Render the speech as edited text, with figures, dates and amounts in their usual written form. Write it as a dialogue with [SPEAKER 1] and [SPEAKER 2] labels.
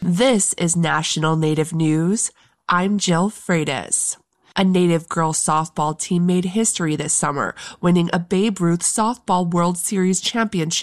[SPEAKER 1] This is National Native News. I'm Jill Freitas. A Native girls softball team made history this summer, winning a Babe Ruth Softball World Series championship